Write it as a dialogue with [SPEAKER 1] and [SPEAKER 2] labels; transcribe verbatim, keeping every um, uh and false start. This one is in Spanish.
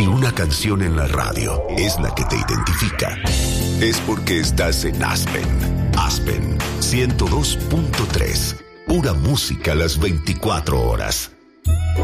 [SPEAKER 1] Si una canción en la radio es la que te identifica, es porque estás en Aspen. Aspen ciento dos punto tres. Pura música las veinticuatro horas.